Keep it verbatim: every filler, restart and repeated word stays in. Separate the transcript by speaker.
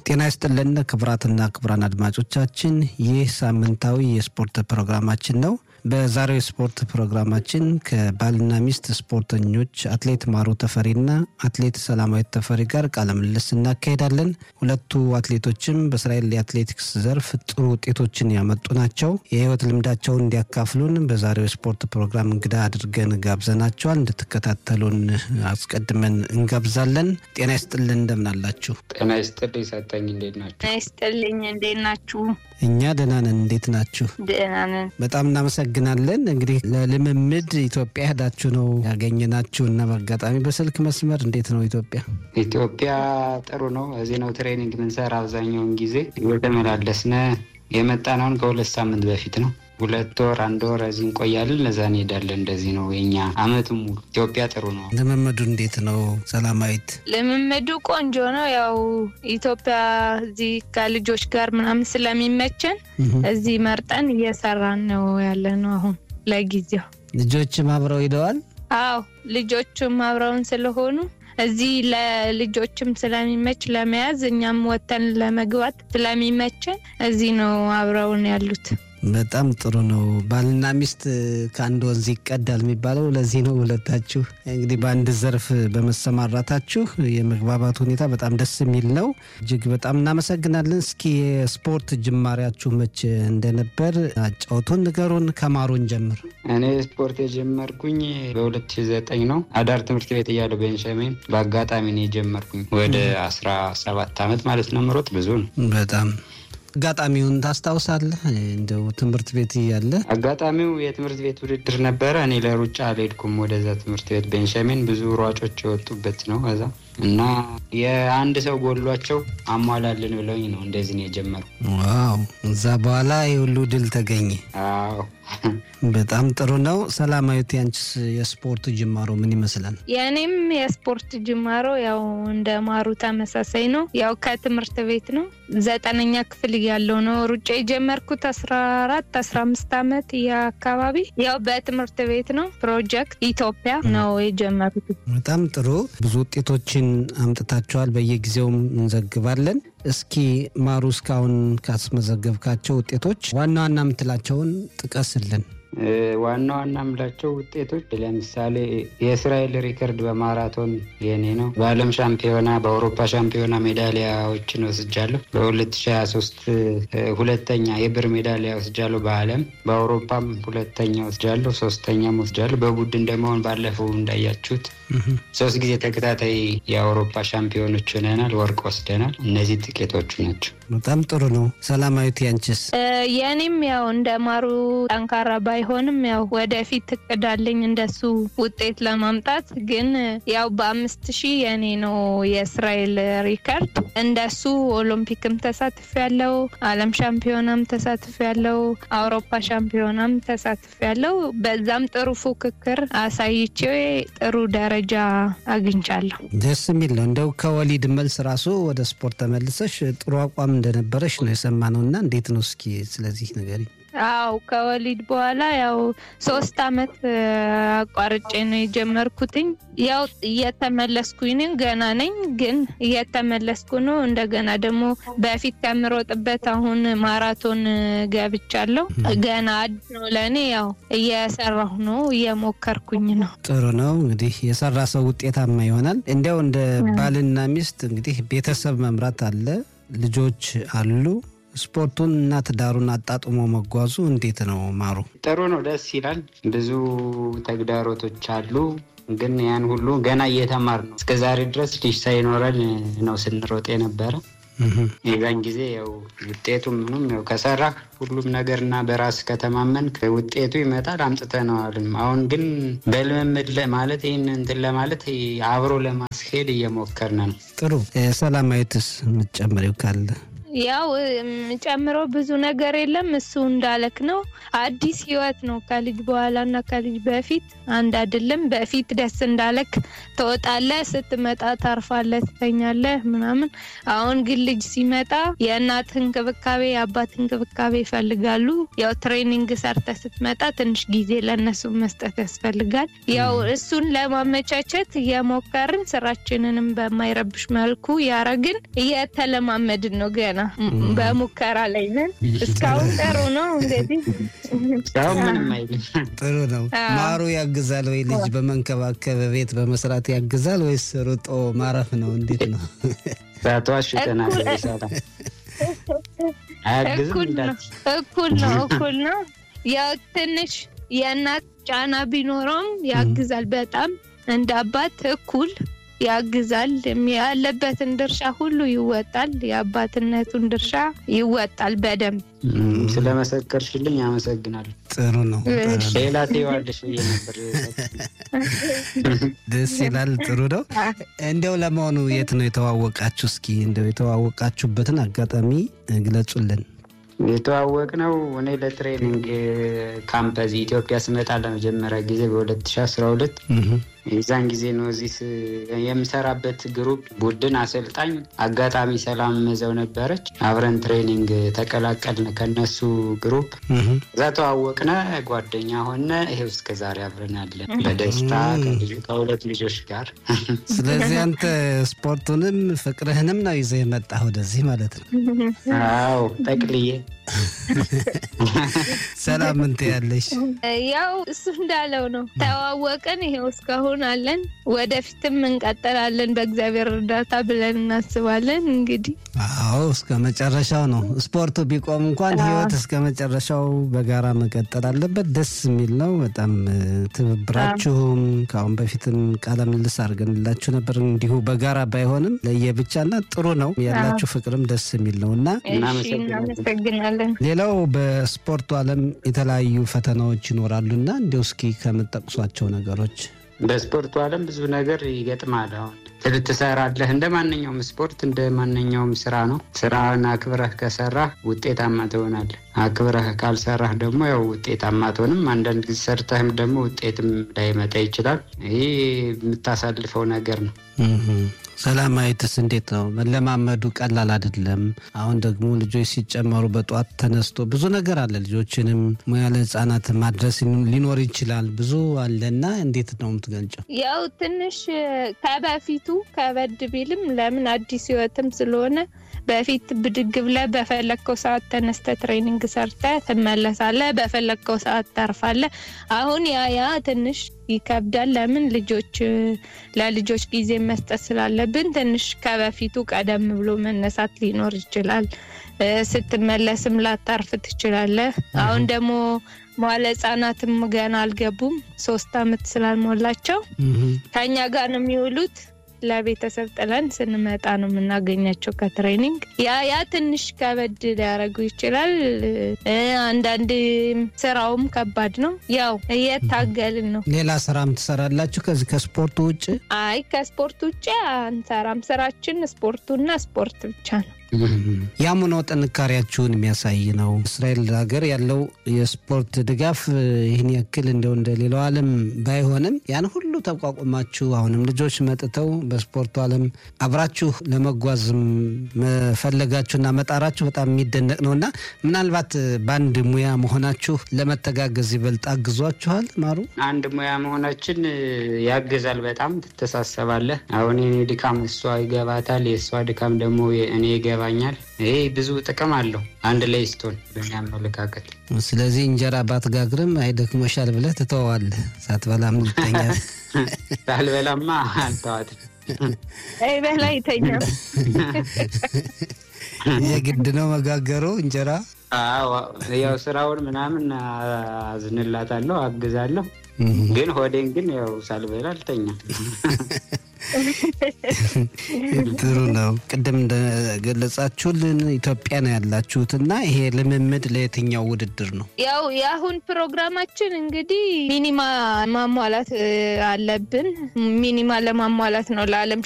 Speaker 1: ጤና ይስጥልን ክቡራትና ክቡራን አድማጮቻችን፣ ይህ ሳምንታዊ የስፖርት ፕሮግራማችን ነው። በዛሬው ስፖርት ፕሮግራማችን ከባልና ሚስት ስፖርተኞች አትሌት ማሩ ተፈሪና አትሌት ሰላማዊት ተፈሪ ጋር ቃለ ምልልስ እናካሄዳለን። ሁለቱ አትሌቶችም በእስራኤል የአትሌቲክስ ዘርፍ ጥሩ ውጤቶችን ያመጡ ናቸው። የህይወት ልምዳቸውን እንዲያካፍሉን በዛሬው ስፖርት ፕሮግራም እንግዳ አድርገን ጋብዘናቸዋል። እንድትከታተሉን አስቀድመን እንጋብዛለን። ጤና ይስጥልን፣ እንደምን አላችሁ?
Speaker 2: ጤና ይስጥልኝ ሰጠኝ፣ እንዴት ናችሁ?
Speaker 3: ጤና ይስጥልኝ፣ እንዴት ናችሁ?
Speaker 1: እኛ ደህና ነን። እንዴት ናችሁ?
Speaker 3: ደህና ነን።
Speaker 1: በጣም እናመሰግናለን። እንግዲህ ለልምምድ ኢትዮጵያ ሄዳችሁ ነው ያገኘናችሁ እና በአጋጣሚ በስልክ መስመር እንዴት ነው ኢትዮጵያ?
Speaker 2: ኢትዮጵያ ጥሩ ነው። እዚህ ነው ትሬኒንግ ምንሰራ አብዛኛውን ጊዜ እየተመላለስን የመጣነውን ከሁለት ሳምንት በፊት ነው። ሁለት ወር አንድ ወር እዚህ እንቆያለን፣ ለዛ እንሄዳለን። እንደዚህ ነው የኛ አመት ሙሉ። ኢትዮጵያ ጥሩ ነው።
Speaker 1: ልምምዱ እንዴት ነው ሰላማዊት?
Speaker 3: ልምምዱ ቆንጆ ነው። ያው ኢትዮጵያ እዚህ ከልጆች ጋር ምናምን ስለሚመቸን እዚህ መርጠን እየሰራን ነው ያለነው አሁን ለጊዜው።
Speaker 1: ልጆችም አብረው ሄደዋል?
Speaker 3: አዎ ልጆችም አብረውን ስለሆኑ እዚህ ለልጆችም ስለሚመች ለመያዝ እኛም ወተን ለመግባት ስለሚመቸን እዚህ ነው አብረውን ያሉት።
Speaker 1: በጣም ጥሩ ነው። ባልና ሚስት ከአንድ ወንዝ ይቀዳል የሚባለው ለዚህ ነው። ሁለታችሁ እንግዲህ በአንድ ዘርፍ በመሰማራታችሁ የመግባባት ሁኔታ በጣም ደስ የሚል ነው። እጅግ በጣም እናመሰግናለን። እስኪ የስፖርት ጅማሬያችሁ መቼ እንደነበር አጫውቱን፣ ንገሩን። ከማሩን ጀምር።
Speaker 2: እኔ ስፖርት የጀመርኩኝ በሁለት ሺህ ዘጠኝ ነው። አዳር ትምህርት ቤት እያለሁ ቤንሻሚን በአጋጣሚ ነው የጀመርኩኝ። ወደ አስራ ሰባት አመት ማለት ነው። ምሮጥ ብዙ ነው በጣም። አጋጣሚውን ታስታውሳለህ? እንደው ትምህርት ቤት እያለ አጋጣሚው የትምህርት ቤት ውድድር ነበረ። እኔ ለሩጫ አልሄድኩም ወደዛ ትምህርት ቤት። ቤንሻሚን ብዙ ሯጮች የወጡበት ነው እዛ እና የአንድ ሰው ጎሏቸው አሟላልን ብለውኝ ነው እንደዚህ ነው የጀመርኩት።
Speaker 1: ዋው! እዛ በኋላ የሁሉ ድል ተገኘ።
Speaker 2: አዎ
Speaker 1: በጣም ጥሩ ነው። ሰላማዊት ያንቺስ የስፖርት ጅማሮ ምን ይመስላል?
Speaker 3: የኔም የስፖርት ጅማሮ ያው እንደ ማሩ ተመሳሳይ ነው። ያው ከትምህርት ቤት ነው። ዘጠነኛ ክፍል ያለው ነው ሩጫ የጀመርኩት። አስራ አራት አስራ አምስት አመት ያካባቢ ያው በትምህርት ቤት ነው። ፕሮጀክት ኢትዮጵያ ነው የጀመርኩት።
Speaker 1: በጣም ጥሩ። ብዙ ውጤቶችን አምጥታችኋል። በየጊዜውም እንዘግባለን። እስኪ ማሩ እስካሁን ካስመዘገብካቸው ውጤቶች ዋና ዋና የምትላቸውን ጥቀስልን።
Speaker 2: ዋና ዋና የምላቸው ውጤቶች ለምሳሌ የእስራኤል ሪከርድ በማራቶን የኔ ነው። በዓለም ሻምፒዮና በአውሮፓ ሻምፒዮና ሜዳሊያዎችን ወስጃለሁ። በሁለት ሺህ ሀያ ሶስት ሁለተኛ የብር ሜዳሊያ ወስጃለሁ። በዓለም በአውሮፓም ሁለተኛ ወስጃለሁ፣ ሶስተኛም ወስጃለሁ። በቡድን ደግሞ ባለፈው እንዳያችሁት ሶስት ጊዜ ተከታታይ የአውሮፓ ሻምፒዮኖች ሆነናል፣ ወርቅ ወስደናል። እነዚህ ጥቂቶቹ ናቸው።
Speaker 1: በጣም ጥሩ ነው። ሰላማዊት ያንቺስ?
Speaker 3: የኔም ያው እንደማሩ ጠንካራ ባይሆንም ያው ወደፊት እቅዳለኝ እንደሱ ውጤት ለማምጣት። ግን ያው በአምስት ሺህ የኔ ነው የእስራኤል ሪከርድ። እንደሱ ኦሎምፒክም ተሳትፌያለሁ፣ ዓለም ሻምፒዮናም ተሳትፌያለሁ፣ አውሮፓ ሻምፒዮናም ተሳትፌያለሁ። በዛም ጥሩ ፉክክር አሳይቼ ጥሩ ደረጃ አግኝቻለሁ።
Speaker 1: ደስ የሚል ነው። እንደው ከወሊድ መልስ ራሱ ወደ ስፖርት ተመልሰሽ ጥሩ አቋም እንደነበረሽ ነው የሰማነውና እንዴት ነው እስኪ ስለዚህ ነገር?
Speaker 3: አው ከወሊድ በኋላ ያው ሶስት አመት አቋርጬ ነው የጀመርኩትኝ። ያው እየተመለስኩኝ ነኝ፣ ገና ነኝ ግን እየተመለስኩ ነው። እንደገና ደግሞ በፊት ከምሮጥበት አሁን ማራቶን ገብቻለሁ። ገና አዲስ ነው ለኔ። ያው እየሰራሁ ነው፣ እየሞከርኩኝ ነው።
Speaker 1: ጥሩ ነው። እንግዲህ የሰራ ሰው ውጤታማ ይሆናል። እንደው እንደ ባልና ሚስት እንግዲህ ቤተሰብ መምራት አለ፣ ልጆች አሉ። ስፖርቱን እና ትዳሩን አጣጥሞ መጓዙ እንዴት ነው ማሩ?
Speaker 2: ጥሩ ነው፣ ደስ ይላል። ብዙ ተግዳሮቶች አሉ፣ ግን ያን ሁሉ ገና እየተማር ነው። እስከዛሬ ድረስ ልጅ ሳይኖረን ነው ስንሮጥ የነበረ። የዛን ጊዜ ያው ውጤቱ ምንም ያው ከሰራ ሁሉም ነገርና በራስ ከተማመን ውጤቱ ይመጣል። አምጥተነዋልም። አሁን ግን በልምምድ ማለት ይሄን እንትን ለማለት አብሮ ለማስሄድ እየሞከርን ነው።
Speaker 1: ጥሩ። ሰላማዊትስ የምትጨምሪው ካለ?
Speaker 3: ያው ጨምሮ ብዙ ነገር የለም እሱ እንዳለክ ነው አዲስ ህይወት ነው ከልጅ በኋላና ከልጅ በፊት አንድ አይደለም በፊት ደስ እንዳለክ ተወጣለህ ስትመጣ ታርፋለህ ትተኛለህ ምናምን አሁን ግን ልጅ ሲመጣ የእናትህን እንክብካቤ የአባትህን እንክብካቤ ይፈልጋሉ ያው ትሬኒንግ ሰርተህ ስትመጣ ትንሽ ጊዜ ለነሱ መስጠት ያስፈልጋል ያው እሱን ለማመቻቸት የሞከርን ስራችንንም በማይረብሽ መልኩ ያረግን እየተለማመድን ነው ገና በሙከራ ላይ ነን እስካሁን ጥሩ ነው እንግዲህ
Speaker 2: ያው ምንም አይልም
Speaker 1: ጥሩ ነው ማሩ ያግዛል ወይ ልጅ በመንከባከብ ቤት በመስራት ያግዛል ወይስ ሩጦ ማረፍ ነው እንዴት ነው
Speaker 2: ታቷሽ ተናገር ይሳታ አያግዝም እንዳት
Speaker 3: እኩል ነው እኩል ነው ያው ትንሽ የእናት ጫና ቢኖርም ያግዛል በጣም እንደ አባት እኩል ያግዛል ያለበትን ድርሻ ሁሉ ይወጣል የአባትነቱን ድርሻ ይወጣል በደንብ
Speaker 2: ስለመሰከርሽልኝ አመሰግናለሁ
Speaker 1: ጥሩ ነው
Speaker 2: ሌላ ተይዋለሽ ነበር
Speaker 1: ደስ ይላል ጥሩ ነው እንደው ለማኑ የት ነው የተዋወቃችሁ እስኪ እንደው የተዋወቃችሁበትን አጋጣሚ ግለጹልን
Speaker 2: የተዋወቅነው እኔ ለትሬኒንግ ካምፓስ ኢትዮጵያ ስመጣ ለመጀመሪያ ጊዜ በ2012 የዛን ጊዜ ነው እዚህ የምሰራበት ግሩፕ ቡድን አሰልጣኝ አጋጣሚ ሰላም መዘው ነበረች አብረን ትሬኒንግ ተቀላቀልን ከነሱ ግሩፕ ዘተዋወቅነ ጓደኛ ሆነ ይሄው እስከ ዛሬ አብረን አለን በደስታ ከልጅ ከሁለት ልጆች ጋር
Speaker 1: ስለዚህ አንተ ስፖርቱንም ፍቅርህንም ነው ይዘህ መጣህ ወደዚህ ማለት ነው
Speaker 2: አዎ ጠቅልዬ
Speaker 1: ሰላም እንት ያለሽ
Speaker 3: ያው እሱ እንዳለው ነው ተዋወቀን ይሄው እስካሁን አለን ወደፊትም እንቀጥላለን በእግዚአብሔር እርዳታ ብለን እናስባለን እንግዲህ
Speaker 1: አዎ እስከ መጨረሻው ነው ስፖርቱ ቢቆም እንኳን ህይወት እስከ መጨረሻው በጋራ መቀጠል አለበት ደስ የሚል ነው በጣም ትብብራችሁም ካሁን በፊትም ቃለ ምልልስ አድርገንላችሁ ነበር እንዲሁ በጋራ ባይሆንም ለየብቻና ጥሩ ነው ያላችሁ ፍቅርም ደስ የሚል ነውና
Speaker 3: እናመሰግናለን
Speaker 1: ሌላው በስፖርቱ ዓለም የተለያዩ ፈተናዎች ይኖራሉና እንደው እስኪ ከመጠቅሷቸው ነገሮች
Speaker 2: በስፖርቱ ዓለም ብዙ ነገር ይገጥማል አሁን ትልትሰራለህ እንደማንኛውም ስፖርት እንደማንኛውም ስራ ነው ስራን አክብረህ ከሰራህ ውጤታማ ትሆናለህ አክብረህ ካልሰራህ ደግሞ ያው ውጤታማ አትሆንም አንዳንድ ጊዜ ሰርተህም ደግሞ ውጤትም ላይመጣ ይችላል ይሄ የምታሳልፈው ነገር ነው
Speaker 1: ሰላማዊትስ እንዴት ነው መለማመዱ ቀላል አይደለም አሁን ደግሞ ልጆች ሲጨመሩ በጧት ተነስቶ ብዙ ነገር አለ ልጆችንም ሙያ ለህፃናት ማድረስ ሊኖር ይችላል ብዙ አለና እንዴት ነው የምትገልጨው
Speaker 3: ያው ትንሽ ከበፊቱ ከበድ ቢልም ለምን አዲስ ህይወትም ስለሆነ በፊት ብድግ ብለህ በፈለከው ሰዓት ተነስተ ትሬኒንግ ሰርተህ ትመለሳለህ በፈለከው ሰዓት ታርፋለህ አሁን ያ ያ ትንሽ ይከብዳል ለምን ልጆች ለልጆች ጊዜ መስጠት ስላለብን ትንሽ ከበፊቱ ቀደም ብሎ መነሳት ሊኖር ይችላል ስትመለስም ላታርፍ ትችላለህ አሁን ደግሞ መዋለ ህፃናትም ገና አልገቡም ሶስት አመት ስላልሞላቸው ከኛ ጋር ነው የሚውሉት ለቤተሰብ ጥለን ስንመጣ ነው የምናገኛቸው ከትሬኒንግ ያ ያ ትንሽ ከበድ ሊያረጉ ይችላል አንዳንድ ስራውም ከባድ ነው ያው እየታገልን ነው
Speaker 1: ሌላ ስራም ትሰራላችሁ ከዚህ ከስፖርቱ ውጪ
Speaker 3: አይ ከስፖርቱ ውጪ አንሰራም ስራችን ስፖርቱና ስፖርት ብቻ ነው
Speaker 1: ያሙኖ ጥንካሬያችሁን የሚያሳይ ነው እስራኤል ሀገር ያለው የስፖርት ድጋፍ ይሄን ያክል እንደው እንደሌላው ዓለም ባይሆንም ያን ሁሉ ተቋቁማችሁ አሁንም ልጆች መጥተው በስፖርቱ ዓለም አብራችሁ ለመጓዝ መፈለጋችሁና መጣራችሁ በጣም የሚደነቅ ነውና ምናልባት ባንድ ሙያ መሆናችሁ ለመተጋገዝ ይበልጥ አግዟችኋል ማሩ
Speaker 2: አንድ ሙያ መሆናችን ያግዛል በጣም ተሳሰባለህ አሁን እኔ ድካም እሷ ይገባታል የሷ ድካም ደግሞ እኔ ይገባኛል ይሄ ብዙ ጥቅም አለው አንድ ላይ ስቶን በሚያመለካከት
Speaker 1: ስለዚህ እንጀራ ባትጋግርም አይደክሞሻል ብለህ ትተዋለህ ሳትበላም ልተኛ
Speaker 2: ሳልበላማ አልተዋት
Speaker 3: አይ በላይ ተኛ
Speaker 1: የግድ ነው መጋገሩ እንጀራ
Speaker 2: አዎ ያው ስራውን ምናምን አዝንላታለሁ አግዛለሁ ግን ሆዴን ግን ያው ሳልበላ አልተኛ
Speaker 1: ጥሩ ነው ቅድም እንደገለጻችሁልን ኢትዮጵያ ነው ያላችሁትና ይሄ ልምምድ ለየትኛው ውድድር ነው
Speaker 3: ያው ያሁን ፕሮግራማችን እንግዲህ ሚኒማ ማሟላት አለብን ሚኒማ ለማሟላት ነው ለዓለም